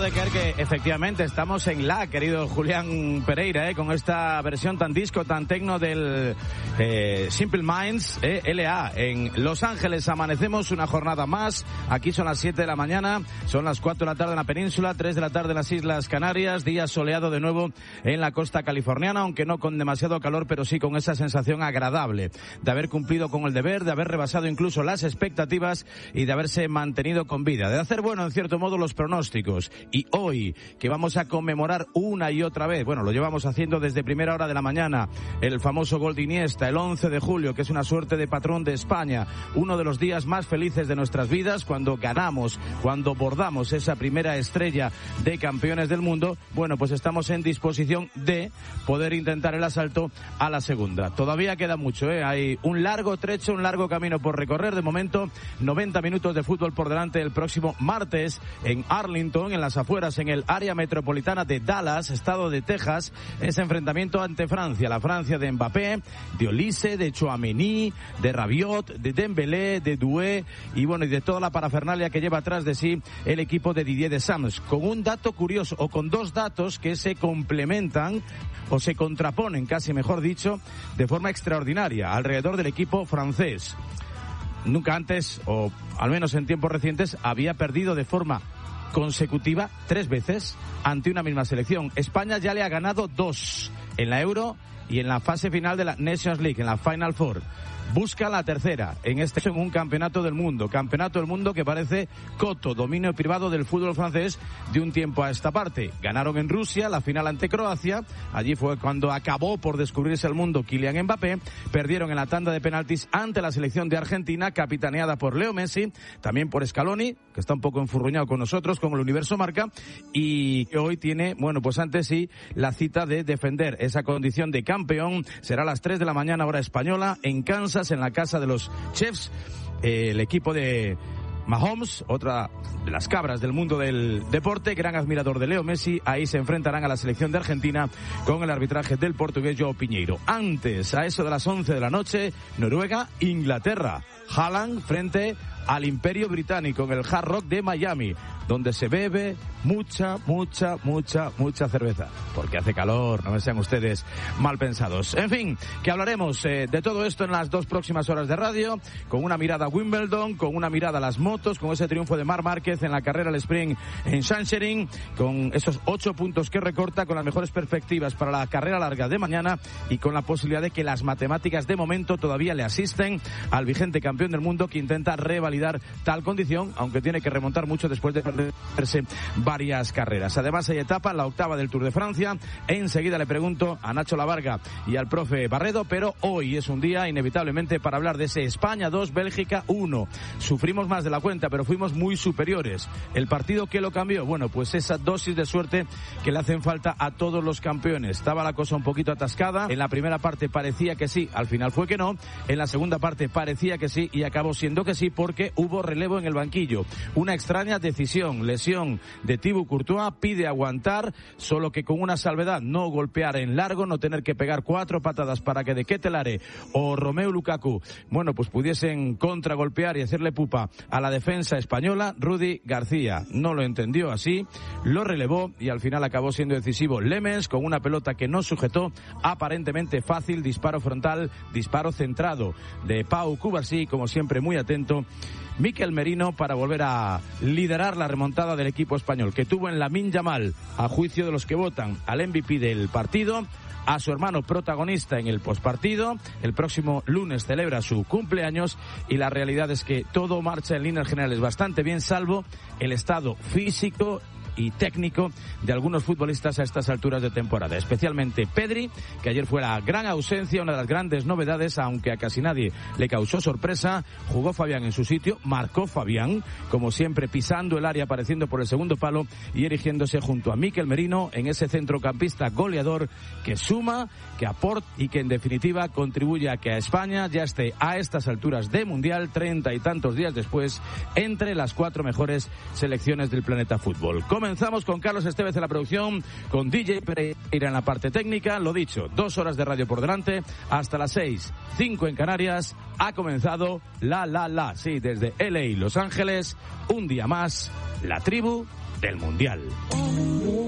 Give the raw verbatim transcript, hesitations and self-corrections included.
de creer que efectivamente estamos en la, querido Julián Pereira, eh, con esta versión tan disco, tan tecno del eh, Simple Minds, eh, L A. En Los Ángeles amanecemos una jornada más. Aquí son las siete de la mañana, son las cuatro de la tarde en la península, tres de la tarde en las Islas Canarias, día soleado de nuevo en la costa californiana, aunque no con demasiado calor, pero sí con esa sensación agradable de haber cumplido con el deber, de haber rebasado incluso las expectativas y de haberse mantenido con vida, de hacer bueno en cierto modo los pronósticos. Y hoy, que vamos a conmemorar una y otra vez, bueno, lo llevamos haciendo desde primera hora de la mañana, el famoso gol de Iniesta, el once de julio, que es una suerte de patrón de España, uno de los días más felices de nuestras vidas, cuando ganamos, cuando bordamos esa primera estrella de campeones del mundo. Bueno, pues estamos en disposición de poder intentar el asalto a la segunda. Todavía queda mucho, ¿eh? Hay un largo trecho, un largo camino por recorrer. De momento, noventa minutos de fútbol por delante el próximo martes en Arlington, en las afueras, en el área metropolitana de Dallas, estado de Texas, ese enfrentamiento ante Francia, la Francia de Mbappé, de Olise, de Tchouaméni, de Rabiot, de Dembélé, de Doué y bueno, y de toda la parafernalia que lleva atrás de sí el equipo de Didier Deschamps, con un dato curioso, o con dos datos que se complementan o se contraponen, casi mejor dicho, de forma extraordinaria alrededor del equipo francés. Nunca antes, o al menos en tiempos recientes, había perdido de forma consecutiva tres veces ante una misma selección. España ya le ha ganado dos en la Euro y en la fase final de la Nations League, en la Final Four. Busca la tercera, en este en un campeonato del mundo, campeonato del mundo que parece coto, dominio privado del fútbol francés de un tiempo a esta parte. Ganaron en Rusia la final ante Croacia, allí fue cuando acabó por descubrirse el mundo Kylian Mbappé, perdieron en la tanda de penaltis ante la selección de Argentina, capitaneada por Leo Messi, también por Scaloni, que está un poco enfurruñado con nosotros, con el Universo Marca, y que hoy tiene, bueno, pues antes sí, la cita de defender esa condición de campeón. Será a las tres de la mañana hora española, en Kansas, en la casa de los Chiefs, eh, el equipo de Mahomes, otra de las cabras del mundo del deporte, gran admirador de Leo Messi. Ahí se enfrentarán a la selección de Argentina con el arbitraje del portugués João Pinheiro. Antes, a eso de las once de la noche, Noruega, Inglaterra. Haaland frente al Imperio Británico en el Hard Rock de Miami, donde se bebe mucha, mucha, mucha, mucha cerveza, porque hace calor, no me sean ustedes mal pensados. En fin, que hablaremos eh, de todo esto en las dos próximas horas de radio, con una mirada a Wimbledon, con una mirada a las motos, con ese triunfo de Marc Márquez en la carrera al sprint en Shanghái, con esos ocho puntos que recorta, con las mejores perspectivas para la carrera larga de mañana y con la posibilidad de que las matemáticas de momento todavía le asisten al vigente campeón del mundo, que intenta revalidar tal condición, aunque tiene que remontar mucho después de perderse varias carreras. Además hay etapa, la octava del Tour de Francia. Enseguida le pregunto a Nacho Lavarga y al profe Barredo, pero hoy es un día inevitablemente para hablar de ese España dos, Bélgica uno. Sufrimos más de la cuenta, pero fuimos muy superiores. ¿El partido qué lo cambió? Bueno, pues esa dosis de suerte que le hacen falta a todos los campeones. Estaba la cosa un poquito atascada. En la primera parte parecía que sí, al final fue que no. En la segunda parte parecía que sí y acabó siendo que sí, porque hubo relevo en el banquillo. Una extraña decisión, lesión de Thibaut Courtois, pide aguantar, solo que con una salvedad: no golpear en largo, no tener que pegar cuatro patadas para que De Ketelaere o Romelu Lukaku, bueno, pues pudiesen contragolpear y hacerle pupa a la defensa española. Rudy García no lo entendió así, lo relevó y al final acabó siendo decisivo Lemens con una pelota que no sujetó, aparentemente fácil, disparo frontal, disparo centrado de Pau Cubarsí, como siempre muy atento Mikel Merino, para volver a liderar la remontada del equipo español, que tuvo en Lamine Yamal, a juicio de los que votan, al M V P del partido, a su hermano protagonista en el postpartido. El próximo lunes celebra su cumpleaños y la realidad es que todo marcha en líneas generales bastante bien, salvo el estado físico y técnico de algunos futbolistas a estas alturas de temporada, especialmente Pedri, que ayer fue la gran ausencia, una de las grandes novedades, aunque a casi nadie le causó sorpresa. Jugó Fabián en su sitio, marcó Fabián, como siempre pisando el área, apareciendo por el segundo palo y erigiéndose junto a Mikel Merino en ese centrocampista goleador que suma, que aporta y que en definitiva contribuye a que a España ya esté a estas alturas de Mundial, treinta y tantos días después, entre las cuatro mejores selecciones del planeta fútbol. Comenzamos con Carlos Estevez en la producción, con D J Pereira en la parte técnica. Lo dicho, dos horas de radio por delante, hasta las seis, cinco en Canarias. Ha comenzado La La La, sí, desde L A, Los Ángeles, un día más, la tribu del Mundial.